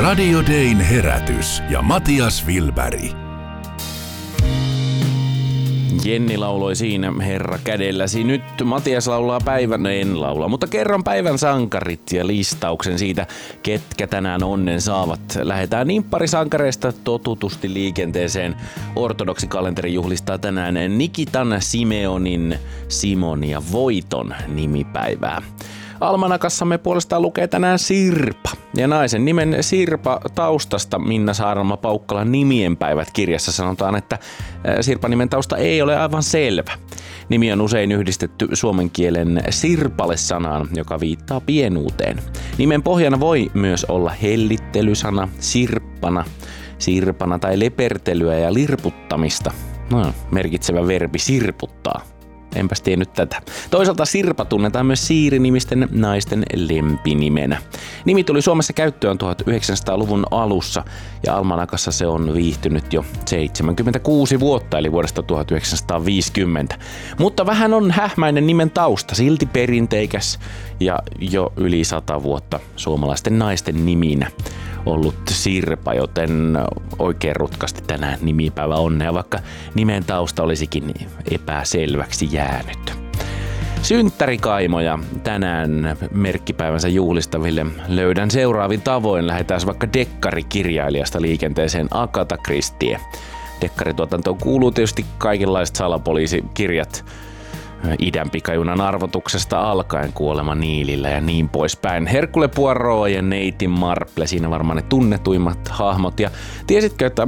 Radio Dayn herätys ja Matias Wilberg. Jenni lauloi siinä Herra kädelläsi. Nyt Matias laulaa päivän, en laula, mutta kerron päivän sankarit ja listauksen siitä, ketkä tänään onnen saavat. Lähdetään nimpparisankareista totutusti liikenteeseen. Ortodoksikalenteri juhlistaa tänään Nikitan, Simeonin, Simon ja Voiton nimipäivää. Almanakassamme puolestaan lukee tänään Sirpa. Ja naisen nimen Sirpa taustasta Minna Saarelma-Paukkalan nimienpäivät -kirjassa sanotaan, että Sirpa-nimen tausta ei ole aivan selvä. Nimi on usein yhdistetty suomen kielen sirpale-sanaan, joka viittaa pienuuteen. Nimen pohjana voi myös olla hellittelysana, sirppana, sirpana tai lepertelyä ja lirputtamista. Merkitsevä verbi sirputtaa. Enpäs tiennyt tätä. Toisaalta Sirpa tunnetaan myös Siiri-nimisten naisten lempinimenä. Nimi tuli Suomessa käyttöön 1900-luvun alussa ja almanakassa se on viihtynyt jo 76 vuotta eli vuodesta 1950. Mutta vähän on hähmäinen nimen tausta, silti perinteikäs ja jo yli 100 vuotta suomalaisten naisten niminä ollut Sirpa, joten oikein rutkasti tänään nimipäivä onnea, vaikka nimen tausta olisikin epäselväksi jäänyt. Synttärikaimoja tänään merkkipäivänsä juhlistaville löydän seuraavin tavoin. Lähdetään vaikka dekkarikirjailijasta liikenteeseen Agatha Christie. Dekkarituotantoon kuuluu tietysti kaikenlaiset salapoliisikirjat, Idän pikajunan arvotuksesta alkaen, Kuolema Niilillä ja niin poispäin. Hercule Poirot ja Neiti Marple, siinä varmaan ne tunnetuimmat hahmot. Ja tiesitkö, että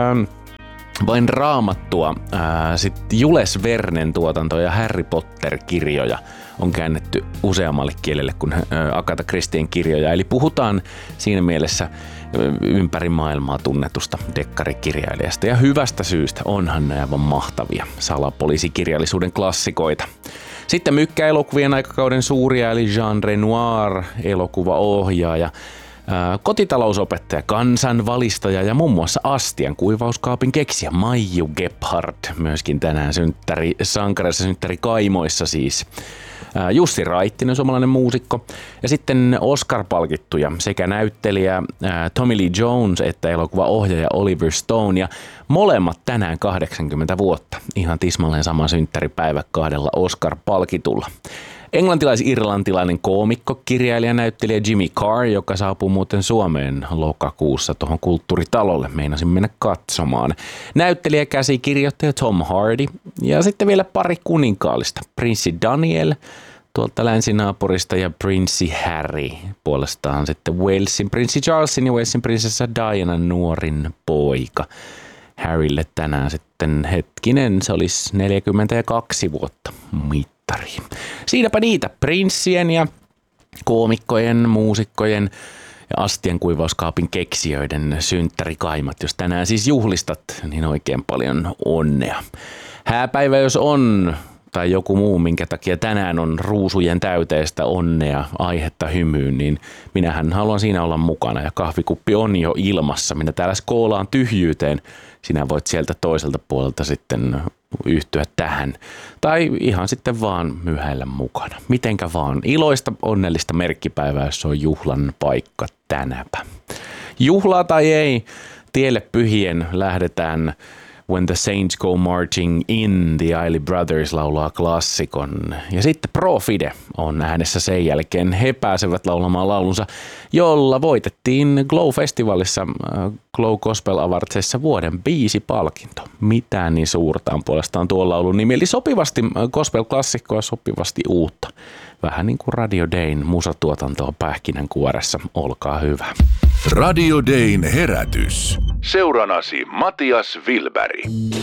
vain Raamattua, sitten Jules Vernen tuotantoja ja Harry Potter-kirjoja on käännetty useammalle kielelle kuin Agatha Christien kirjoja. Eli puhutaan siinä mielessä ympäri maailmaa tunnetusta dekkarikirjailijasta. Ja hyvästä syystä, onhan ne aivan mahtavia salapoliisikirjallisuuden klassikoita. Sitten mykkäelokuvien aikakauden suuria, eli Jean Renoir, elokuvaohjaaja, kotitalousopettaja, kansanvalistaja ja muun muassa astian kuivauskaapin keksijä Maiju Gebhardt, myöskin tänään synttärisankareissa, synttärikaimoissa siis. Jussi Raittinen, suomalainen muusikko, ja sitten Oscar-palkittuja sekä näyttelijä Tommy Lee Jones että elokuvaohjaaja Oliver Stone, ja molemmat tänään 80 vuotta. Ihan tismalleen sama synttäripäivä kahdella Oscar-palkitulla. Englantilais-irlantilainen koomikko, kirjailija, näyttelijä Jimmy Carr, joka saapuu muuten Suomeen lokakuussa tuohon Kulttuuritalolle. Meinasin mennä katsomaan. Näyttelijä, käsikirjoittaja Tom Hardy ja sitten vielä pari kuninkaallista. Prinssi Daniel tuolta länsinaapurista ja prinssi Harry puolestaan sitten Walesin prinssi Charlesin ja Walesin prinsessa Diana nuorin poika. Harrylle tänään sitten se olisi 42 vuotta mittariin. Siinäpä niitä prinssien ja koomikkojen, muusikkojen ja astian kuivauskaapin keksijöiden synttärikaimat. Jos tänään siis juhlistat, niin oikein paljon onnea. Hääpäivä jos on, tai joku muu, minkä takia tänään on ruusujen täyteistä onnea, aihetta hymyyn, niin minähän haluan siinä olla mukana ja kahvikuppi on jo ilmassa. Minä täällä skoolaan tyhjyyteen. Sinä voit sieltä toiselta puolelta sitten yhtyä tähän. Tai ihan sitten vaan myhäillä mukana. Mitenkä vaan. Iloista, onnellista merkkipäivää, jos on juhlan paikka tänäpä. Juhlaa tai ei, tielle pyhien lähdetään When the Saints Go Marching In, The Isley Brothers laulaa klassikon. Ja sitten Pro Fide on äänessä sen jälkeen. He pääsevät laulamaan laulunsa, jolla voitettiin Glow-festivaalissa Glow Gospel Awardsissa vuoden biisipalkinto. Mitään niin suurta on puolestaan tuon laulun nimi. Eli sopivasti gospel-klassikkoa, sopivasti uutta. Vähän niin kuin Radio Dayn musatuotantoa pähkinänkuoressa. Olkaa hyvä. Radio Dayn herätys. Seuranasi Matias Wilberg.